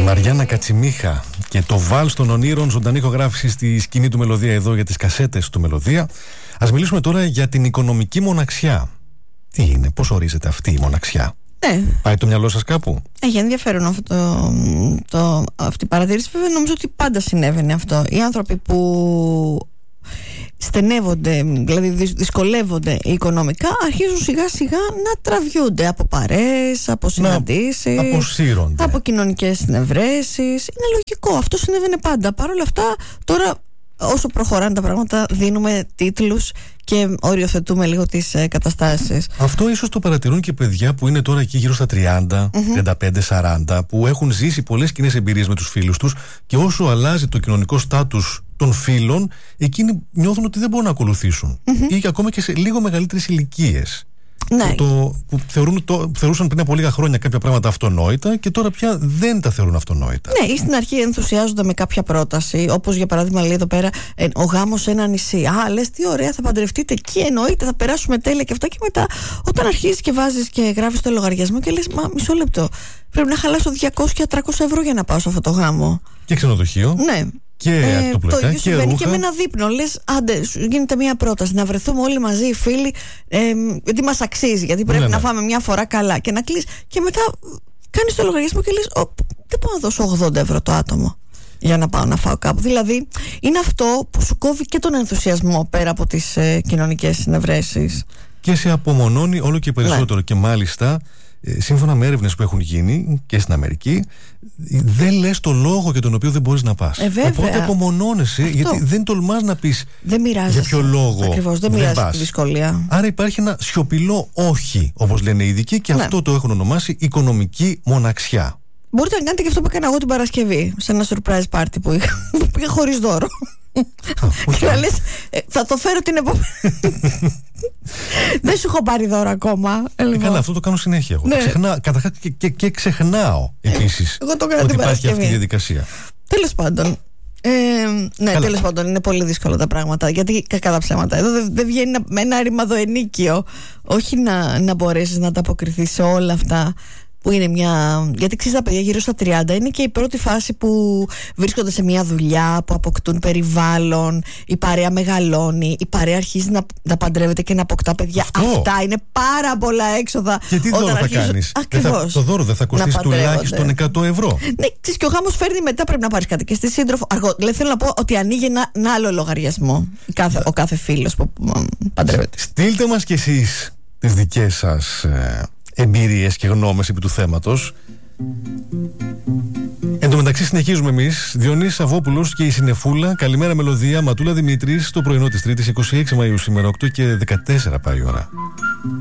Μαριάννα Κατσιμίχα και το Βάλς των Ονείρων, ζωντανή ηχογράφηση στη σκηνή του Μελωδία εδώ για τις κασέτες του Μελωδία. Ας μιλήσουμε τώρα για την οικονομική μοναξιά. Τι είναι, πώς ορίζεται αυτή η μοναξιά? Πάει το μυαλό σας κάπου? Έχει ενδιαφέρον αυτή η παρατήρηση. Βέβαια, νομίζω ότι πάντα συνέβαινε αυτό. Οι άνθρωποι που στενεύονται, δηλαδή δυσκολεύονται οικονομικά, αρχίζουν σιγά σιγά να τραβιούνται από παρέες, από συναντήσεις, αποσύρονται από κοινωνικές συνευρέσεις. Είναι λογικό, αυτό συνέβαινε πάντα. Παρ' όλα αυτά, τώρα όσο προχωράνε τα πράγματα, δίνουμε τίτλους και οριοθετούμε λίγο τις καταστάσεις. Αυτό ίσως το παρατηρούν και παιδιά που είναι τώρα εκεί γύρω στα 30, 35, 40, που έχουν ζήσει πολλές κοινές εμπειρίες με τους φίλους τους, και όσο αλλάζει το κοινωνικό στάτους των φίλων, εκείνοι νιώθουν ότι δεν μπορούν να ακολουθήσουν. Ή και ακόμα και σε λίγο μεγαλύτερες ηλικίες. Ναι. Που θεωρούσαν πριν από λίγα χρόνια κάποια πράγματα αυτονόητα και τώρα πια δεν τα θεωρούν αυτονόητα. Ναι, ή στην αρχή ενθουσιάζονται με κάποια πρόταση, όπως για παράδειγμα λέει εδώ πέρα ο γάμος σε ένα νησί. Λες τι ωραία, θα παντρευτείτε εκεί, εννοείται, θα περάσουμε τέλεια και αυτά. Και μετά, όταν αρχίζεις και βάζεις και γράφεις το λογαριασμό και λες, μα μισό λεπτό, πρέπει να χαλάσω 200-300 ευρώ για να πάω σε αυτό το γάμο. Και ξενοδοχείο. Ναι. Και το ίδιο συμβαίνει ρούχα. και με ένα δείπνο. Λες, άντε, σου γίνεται μια πρόταση να βρεθούμε όλοι μαζί οι φίλοι, γιατί μας αξίζει, γιατί πρέπει να φάμε μια φορά καλά και να κλείσει. Και μετά κάνεις το λογαριασμό και λες, δεν μπορώ να δώσω 80 ευρώ το άτομο για να πάω να φάω κάπου. Δηλαδή, είναι αυτό που σου κόβει και τον ενθουσιασμό πέρα από τις κοινωνικές συνευρέσεις. Και σε απομονώνει όλο και περισσότερο. Και μάλιστα, σύμφωνα με έρευνες που έχουν γίνει και στην Αμερική, δεν λες το λόγο για τον οποίο δεν μπορείς να πας. Οπότε απομονώνεσαι, γιατί δεν τολμάς να πεις για ποιο λόγο. Ακριβώς, δεν μοιράζεσαι τη δυσκολία. Άρα υπάρχει ένα σιωπηλό όχι, όπως λένε οι ειδικοί, και αυτό το έχουν ονομάσει οικονομική μοναξιά. Μπορείτε να κάνετε και αυτό που έκανα εγώ την Παρασκευή, σε ένα surprise party που πήγα χωρίς δώρο. Και να λες, θα το φέρω την επόμενη. Δεν σου έχω πάρει δώρο ακόμα. Καλά, αυτό το κάνω συνέχεια εγώ. Καταρχάς και ξεχνάω επίσης ότι υπάρχει αυτή η διαδικασία. Τέλος πάντων. Τέλος πάντων, είναι πολύ δύσκολα τα πράγματα. Γιατί κακά τα ψέματα. Εδώ δεν βγαίνει με ένα ρημαδοενίκιο. Όχι να μπορέσεις να ανταποκριθείς σε όλα αυτά. Που είναι γιατί ξέρεις, τα παιδιά γύρω στα 30 είναι και η πρώτη φάση που βρίσκονται σε μια δουλειά, που αποκτούν περιβάλλον, η παρέα μεγαλώνει, η παρέα αρχίζει να παντρεύεται και να αποκτά παιδιά. Αυτά είναι πάρα πολλά έξοδα. Και τι δώρο θα κάνεις? Το δώρο δεν θα κοστίσει τουλάχιστον 100 ευρώ. Ναι, ξέρεις, και ο γάμος φέρνει μετά, πρέπει να πάρεις κάτι και στη σύντροφο. Δηλαδή θέλω να πω ότι ανοίγει ένα άλλο λογαριασμό ο κάθε φίλος που παντρεύεται. Στείλτε μας κι εσείς τις δικές σας εμπειρίες και γνώμες επί του θέματος. Εν τω μεταξύ συνεχίζουμε εμείς, Διονύσης Σαββόπουλος και η Συνεφούλα. Καλημέρα Μελωδία, Ματούλα Δημήτρης, το πρωινό της Τρίτης, 26 Μαΐου σήμερα, 8 και 14 πάει η ώρα.